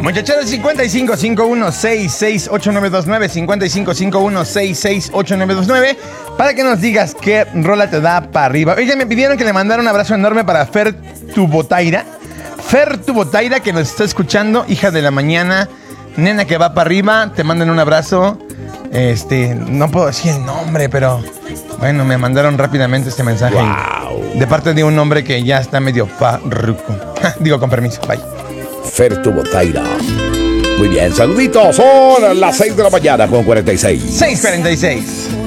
Muchachones, 5551668929, 5551668929, para que nos digas qué rola te da para arriba. Oye, me pidieron que le mandara un abrazo enorme para Fer Tubotaira. Fer Tubotaira, que nos está escuchando, hija de la mañana, nena que va para arriba, te mandan un abrazo. No puedo decir el nombre, pero bueno, me mandaron rápidamente este mensaje. Wow. De parte de un hombre que ya está medio farruco. Digo, con permiso, bye. Fer Tubotaira. Muy bien, saluditos. Son las 6 de la mañana con 46. 6:46.